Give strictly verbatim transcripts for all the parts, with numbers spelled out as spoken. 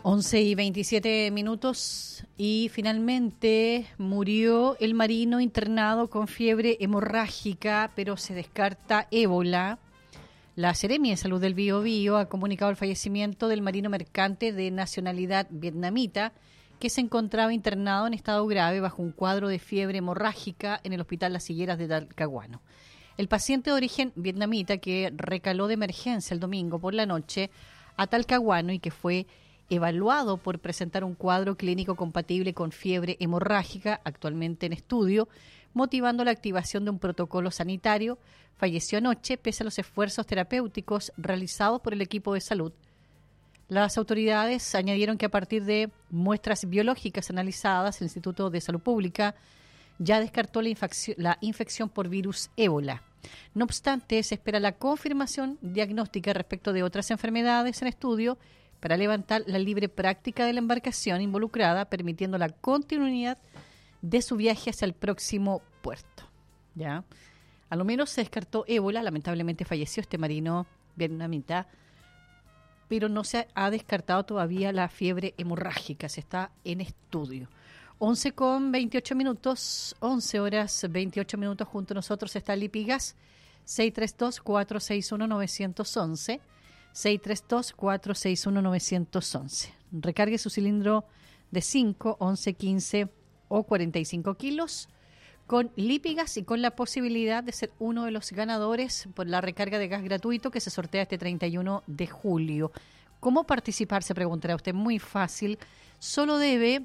once y veintisiete minutos y finalmente murió el marino internado con fiebre hemorrágica, pero se descarta ébola. La Seremi de Salud del Biobío ha comunicado el fallecimiento del marino mercante de nacionalidad vietnamita que se encontraba internado en estado grave bajo un cuadro de fiebre hemorrágica en el Hospital Las Higueras de Talcahuano. El paciente de origen vietnamita que recaló de emergencia el domingo por la noche a Talcahuano y que fue evaluado por presentar un cuadro clínico compatible con fiebre hemorrágica, actualmente en estudio, motivando la activación de un protocolo sanitario, falleció anoche pese a los esfuerzos terapéuticos realizados por el equipo de salud. Las autoridades añadieron que a partir de muestras biológicas analizadas, el Instituto de Salud Pública ya descartó la infección, la infección por virus ébola. No obstante, se espera la confirmación diagnóstica respecto de otras enfermedades en estudio para levantar la libre práctica de la embarcación involucrada, permitiendo la continuidad de su viaje hacia el próximo puerto. ¿Ya? A lo menos se descartó ébola, lamentablemente falleció este marino vietnamita, pero no se ha descartado todavía la fiebre hemorrágica, se está en estudio. once con veintiocho minutos, once horas veintiocho minutos, junto a nosotros está Lipigas, seis tres dos, cuatro seis uno, nueve uno uno, seis tres dos, cuatro seis uno, nueve uno uno. Recargue su cilindro de cinco, once, quince o cuarenta y cinco kilos con Lipigas y con la posibilidad de ser uno de los ganadores por la recarga de gas gratuito que se sortea este treinta y uno de julio. ¿Cómo participar? Se preguntará usted. Muy fácil. Solo debe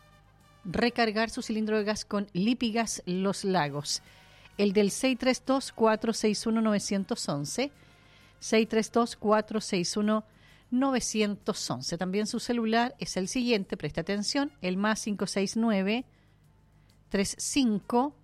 recargar su cilindro de gas con Lipigas Los Lagos. El del seis tres dos, cuatro seis uno, nueve uno uno, seis tres dos, cuatro seis uno, nueve uno uno. También su celular es el siguiente, preste atención, el más cinco seis nueve, tres cinco,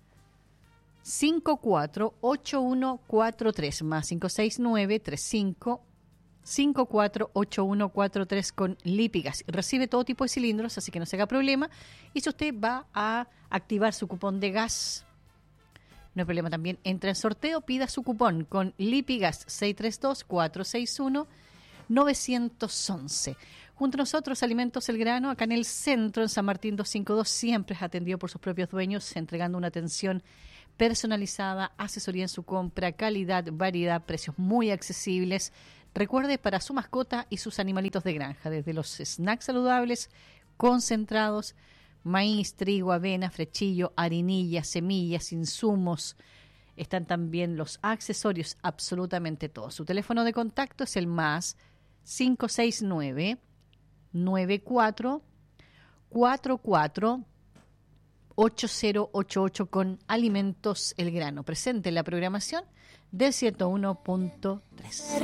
cinco cuatro, ocho uno cuatro tres, más cinco seis nueve, tres cinco, cinco cuatro, ocho uno cuatro tres con Lipigas. Recibe todo tipo de cilindros, así que no se haga problema. Y si usted va a activar su cupón de gas, no hay problema, también entra en sorteo, pida su cupón con Lipigas seis tres dos, cuatro seis uno, nueve uno uno. Junto a nosotros, Alimentos El Grano, acá en el centro, en San Martín doscientos cincuenta y dos, siempre es atendido por sus propios dueños, entregando una atención personalizada, asesoría en su compra, calidad, variedad, precios muy accesibles. Recuerde, para su mascota y sus animalitos de granja, desde los snacks saludables, concentrados, maíz, trigo, avena, frechillo, harinilla, semillas, insumos. Están también los accesorios, absolutamente todos. Su teléfono de contacto es el más cinco seis nueve, nueve cuatro, cuatro cuatro, ocho cero ocho ocho con Alimentos El Grano. Presente en la programación del ciento uno punto tres.